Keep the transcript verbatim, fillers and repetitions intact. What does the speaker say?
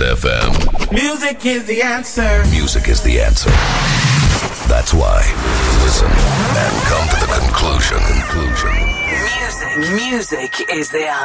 F M. Music is the answer. Music is the answer. That's why. Listen and come to the conclusion. Conclusion. Music. Music is the answer.